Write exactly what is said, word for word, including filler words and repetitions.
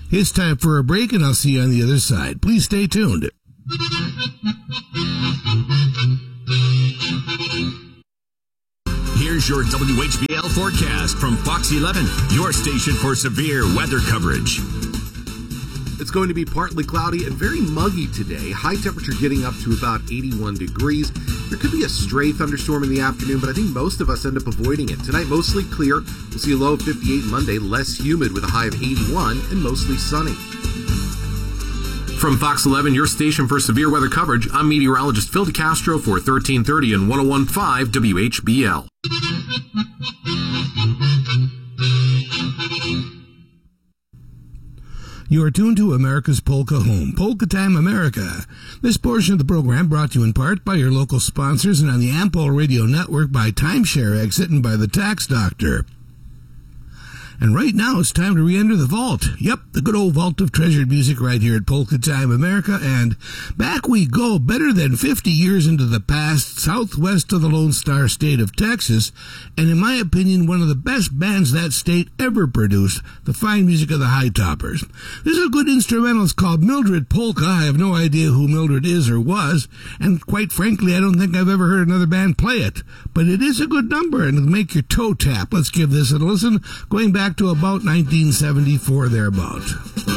It's time for a break, and I'll see you on the other side. Please stay tuned. Here's your W H B L forecast from Fox eleven, your station for severe weather coverage. It's going to be partly cloudy and very muggy today. High temperature getting up to about eighty-one degrees. There could be a stray thunderstorm in the afternoon, but I think most of us end up avoiding it. Tonight, mostly clear. We'll see a low of fifty-eight Monday, less humid with a high of eighty-one and mostly sunny. From Fox eleven, your station for severe weather coverage, I'm meteorologist Phil DeCastro for thirteen thirty and one oh one point five W H B L. You are tuned to America's Polka Home, Polka Time America. This portion of the program brought to you in part by your local sponsors and on the Ampol Radio Network by Timeshare Exit and by the Tax Doctor. And right now, it's time to re-enter the vault. Yep, the good old vault of treasured music right here at Polka Time America. And back we go, better than fifty years into the past, southwest of the Lone Star State of Texas. And in my opinion, one of the best bands that state ever produced, the fine music of the High Toppers. This is a good instrumental. It's called Mildred Polka. I have no idea who Mildred is or was. And quite frankly, I don't think I've ever heard another band play it. But it is a good number and it'll make your toe tap. Let's give this a listen. Going back to about nineteen seventy-four, thereabout.